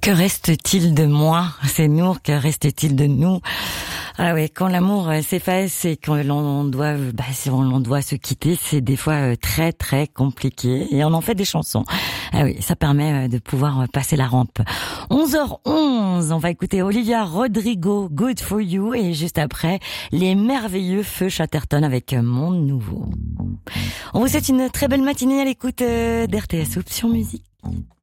Que reste-t-il de moi? C'est Nour, que reste-t-il de nous? Ah oui, quand l'amour s'efface et qu'on l'on doit, si on doit se quitter, c'est des fois très très compliqué et on en fait des chansons. Ah oui, ça permet de pouvoir passer la rampe. 11h11, on va écouter Olivia Rodrigo, Good For You, et juste après, les merveilleux Feu Chatterton avec Monde Nouveau. On vous souhaite une très belle matinée à l'écoute d'RTS Option Musique.